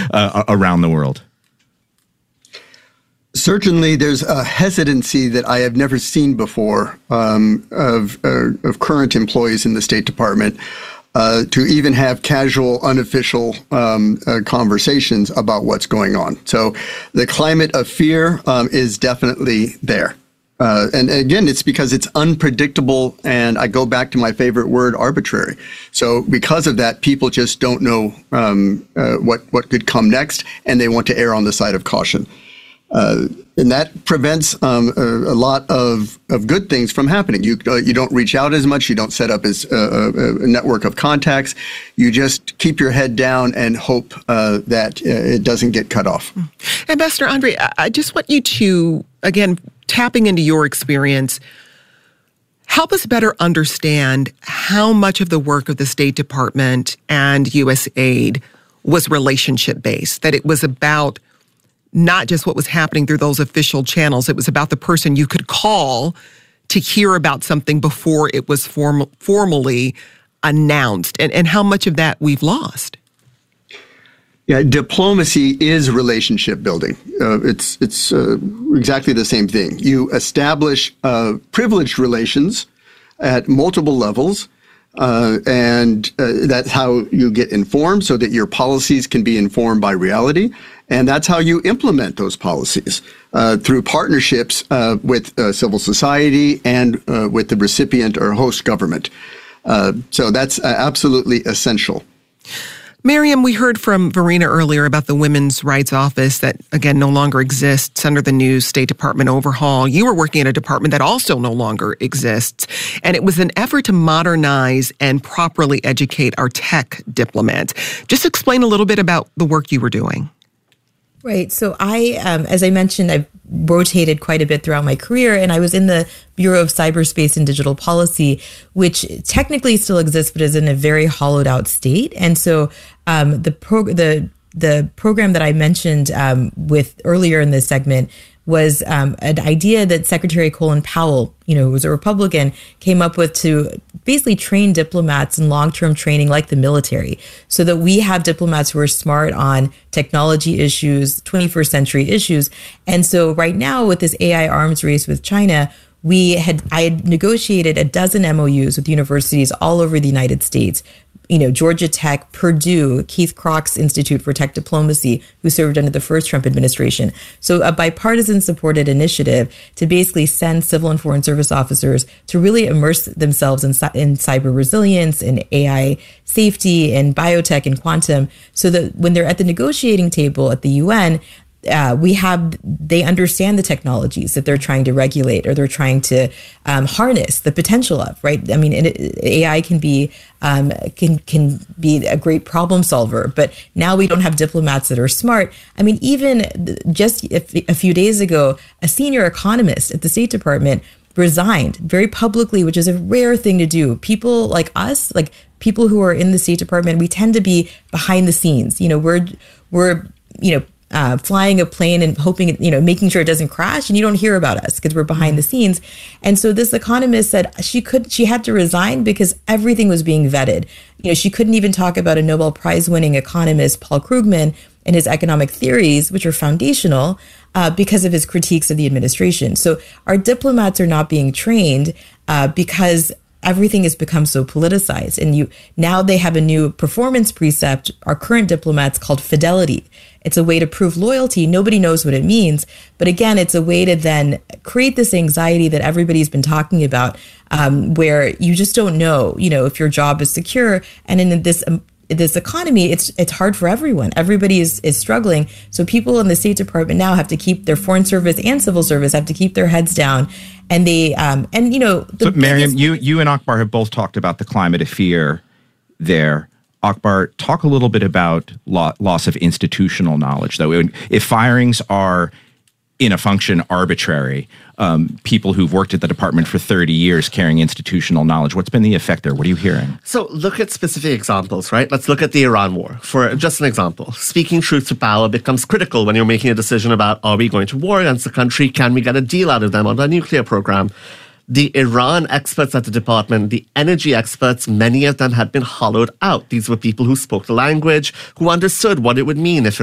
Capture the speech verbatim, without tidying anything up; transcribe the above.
uh, around the world? Certainly, there's a hesitancy that I have never seen before um, of, uh, of current employees in the State Department uh, to even have casual, unofficial um, uh, conversations about what's going on. So the climate of fear um, is definitely there. Uh, and again, it's because it's unpredictable, and I go back to my favorite word, arbitrary. So because of that, people just don't know um, uh, what, what could come next, and they want to err on the side of caution. Uh, and that prevents um, a, a lot of, of good things from happening. You uh, you don't reach out as much. You don't set up as uh, a, a network of contacts. You just keep your head down and hope uh, that uh, it doesn't get cut off. Ambassador Andre, I just want you to, again, tapping into your experience, help us better understand how much of the work of the State Department and U S aid was relationship-based, that it was about not just what was happening through those official channels. It was about the person you could call to hear about something before it was form- formally announced, and, and how much of that we've lost. Yeah, diplomacy is relationship building. Uh, it's it's uh, exactly the same thing. You establish uh, privileged relations at multiple levels, uh, and uh, that's how you get informed so that your policies can be informed by reality. And that's how you implement those policies, uh, through partnerships uh, with uh, civil society and uh, with the recipient or host government. Uh, so that's uh, absolutely essential. Miriam, we heard from Verena earlier about the Women's Rights Office that, again, no longer exists under the new State Department overhaul. You were working at a department that also no longer exists, and it was an effort to modernize and properly educate our tech diplomats. Just explain a little bit about the work you were doing. Right. So I, um, as I mentioned, I've rotated quite a bit throughout my career, and I was in the Bureau of Cyberspace and Digital Policy, which technically still exists, but is in a very hollowed out state. And so um, the prog- the the program that I mentioned um, with earlier in this segment was um, an idea that Secretary Colin Powell, you know, who was a Republican, came up with to basically train diplomats in long-term training like the military, so that we have diplomats who are smart on technology issues, twenty-first century issues. And so right now with this A I arms race with China, we had I had negotiated a dozen M O Us with universities all over the United States. You know, Georgia Tech, Purdue, Keith Crock's Institute for Tech Diplomacy, who served under the first Trump administration. So a bipartisan supported initiative to basically send civil and foreign service officers to really immerse themselves in, in cyber resilience and A I safety and biotech and quantum, so that when they're at the negotiating table at the U N, Uh, we have, they understand the technologies that they're trying to regulate or they're trying to um, harness the potential of, right? I mean, it, A I can be um, can can be a great problem solver, but now we don't have diplomats that are smart. I mean, even just a, a few days ago, a senior economist at the State Department resigned very publicly, which is a rare thing to do. People like us, like people who are in the State Department, we tend to be behind the scenes. You know, we're we're you know. Uh, flying a plane and hoping, you know, making sure it doesn't crash, and you don't hear about us because we're behind the scenes. And so this economist said she could, she had to resign because everything was being vetted. You know, she couldn't even talk about a Nobel Prize winning economist, Paul Krugman, and his economic theories, which are foundational, uh, because of his critiques of the administration. So our diplomats are not being trained uh, because everything has become so politicized. And you now they have a new performance precept, our current diplomats, called fidelity. It's a way to prove loyalty. Nobody knows what it means. But again, it's a way to then create this anxiety that everybody's been talking about, um, where you just don't know, you know, if your job is secure. And in this um, this economy, it's it's hard for everyone. Everybody is, is struggling. So people in the State Department now have to keep their foreign service and civil service have to keep their heads down. And they, um, and you know. The so Miriam, biggest- you, you and Akbar have both talked about the climate of fear there. Akbar, talk a little bit about lo- loss of institutional knowledge, though. If firings are, in a function, arbitrary, um, people who've worked at the department for thirty years carrying institutional knowledge, what's been the effect there? What are you hearing? So look at specific examples, right? Let's look at the Iran war. For just an example, speaking truth to power becomes critical when you're making a decision about, are we going to war against the country? Can we get a deal out of them on their nuclear program? The Iran experts at the department, the energy experts, many of them had been hollowed out. These were people who spoke the language, who understood what it would mean if